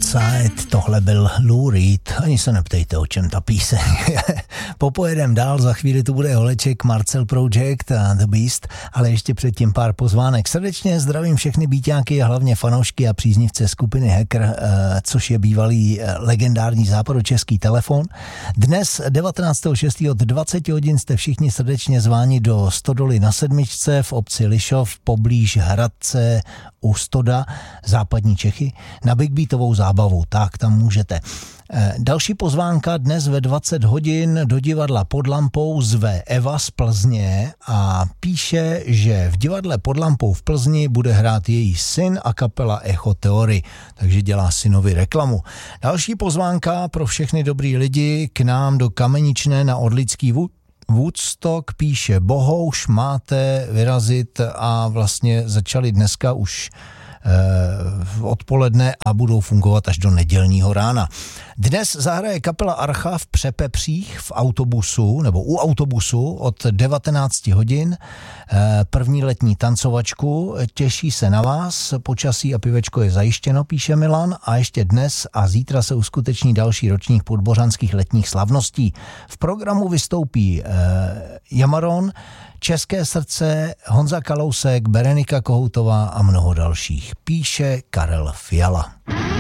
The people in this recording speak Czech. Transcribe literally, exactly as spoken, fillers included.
Outside, tohle byl Lou Reed, ani se neptejte, o čem ta píseň. Popojedem dál, za chvíli tu bude Holeček, Marcel Project a The Beast, ale ještě předtím pár pozvánek. Srdečně zdravím všechny býťáky a hlavně fanoušky a příznivce skupiny Hacker, což je bývalý legendární západočeský telefon. Dnes devatenáctého šestého od dvacet hodin jste všichni srdečně zváni do Stodoly na Sedmičce v obci Lišov, poblíž Hradce u Stoda, západní Čechy, na Big Beatovou zábavu, tak tam můžete. Další pozvánka dnes ve dvacet hodin do divadla Pod lampou zve Eva z Plzně a píše, že v divadle Pod lampou v Plzni bude hrát její syn a kapela Echo Theory, takže dělá synovi reklamu. Další pozvánka pro všechny dobrý lidi k nám do Kameničné na Orlický Woodstock, píše Bohouš, máte vyrazit a vlastně začali dneska už v odpoledne a budou fungovat až do nedělního rána. Dnes zahraje kapela Archa v Přepepřích v autobusu, nebo u autobusu od devatenáct hodin. První letní tancovačku, těší se na vás, počasí a pivečko je zajištěno, píše Milan, a ještě dnes a zítra se uskuteční další ročník podbořanských letních slavností. V programu vystoupí eh, Jamaron, České srdce, Honza Kalousek, Berenika Kohoutová a mnoho dalších, píše Karel Fiala.